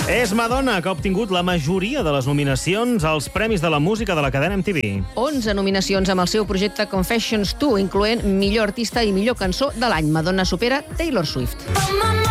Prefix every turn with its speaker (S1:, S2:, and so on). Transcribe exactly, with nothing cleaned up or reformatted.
S1: És Madonna, que ha obtingut la majoria de les nominacions als Premis de la Música de la cadena M T V.
S2: onze nominacions amb el seu projecte Confessions dos, incloent millor artista i millor cançó de l'any. Madonna supera Taylor Swift.